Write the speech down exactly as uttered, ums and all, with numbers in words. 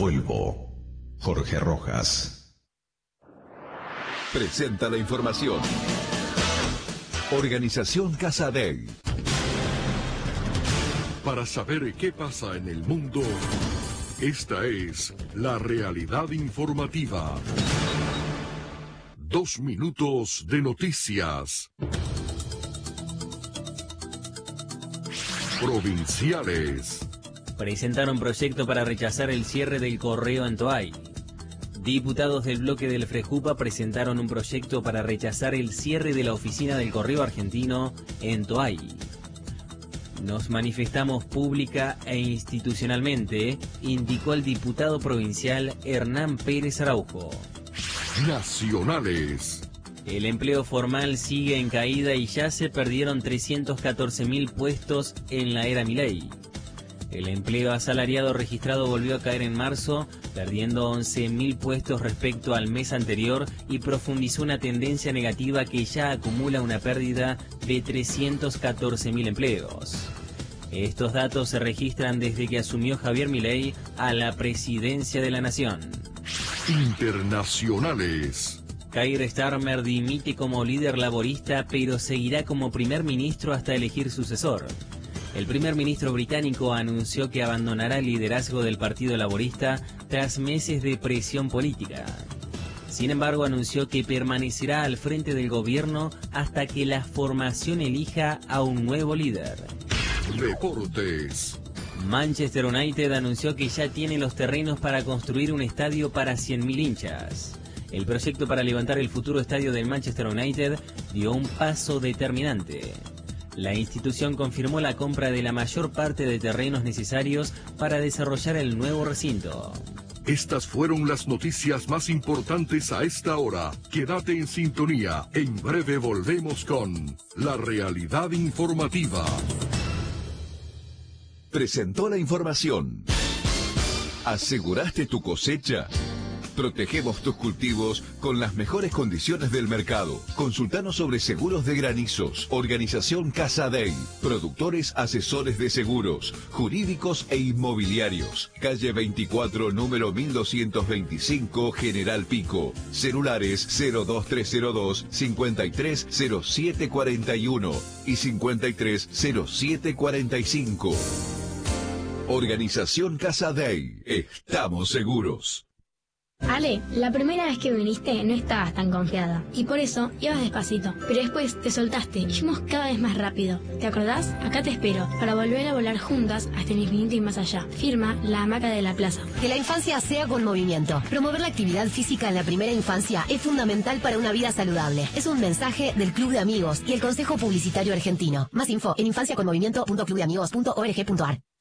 Vuelvo. Jorge Rojas. Presenta la información. Organización Casadei. Para saber qué pasa en el mundo, esta es la realidad informativa. Dos minutos de noticias. Provinciales. Presentaron proyecto para rechazar el cierre del correo en Toay. Diputados del bloque del Frejupa presentaron un proyecto para rechazar el cierre de la oficina del correo argentino en Toay. Nos manifestamos pública e institucionalmente, indicó el diputado provincial Hernán Pérez Araujo. Nacionales. El empleo formal sigue en caída y ya se perdieron trescientos catorce mil puestos en la era Milei. El empleo asalariado registrado volvió a caer en marzo, perdiendo once mil puestos respecto al mes anterior y profundizó una tendencia negativa que ya acumula una pérdida de trescientos catorce mil empleos. Estos datos se registran desde que asumió Javier Milei a la presidencia de la nación. Internacionales. Keir Starmer dimite como líder laborista, pero seguirá como primer ministro hasta elegir sucesor. El primer ministro británico anunció que abandonará el liderazgo del Partido Laborista tras meses de presión política. Sin embargo, anunció que permanecerá al frente del gobierno hasta que la formación elija a un nuevo líder. Deportes. Manchester United anunció que ya tiene los terrenos para construir un estadio para cien mil hinchas. El proyecto para levantar el futuro estadio del Manchester United dio un paso determinante. La institución confirmó la compra de la mayor parte de terrenos necesarios para desarrollar el nuevo recinto. Estas fueron las noticias más importantes a esta hora. Quédate en sintonía. En breve volvemos con La Realidad Informativa. Presentó la información. ¿Aseguraste tu cosecha? Protegemos tus cultivos con las mejores condiciones del mercado. Consultanos sobre seguros de granizos. Organización Casadei. Productores asesores de seguros, jurídicos e inmobiliarios. Calle veinticuatro, número mil doscientos veinticinco, General Pico. Celulares cero dos tres cero dos, cincuenta y tres cero siete cuarenta y uno y cincuenta y tres cero siete cuarenta y cinco. Organización Casadei. Estamos seguros. Ale, la primera vez que viniste no estabas tan confiada y por eso ibas despacito, pero después te soltaste y fuimos cada vez más rápido. ¿Te acordás? Acá te espero para volver a volar juntas hasta el infinito y más allá. Firma La Hamaca de la Plaza. Que la infancia sea con movimiento. Promover la actividad física en la primera infancia es fundamental para una vida saludable. Es un mensaje del Club de Amigos y el Consejo Publicitario Argentino. Más info en infancia con movimiento punto club de amigos punto org punto ar.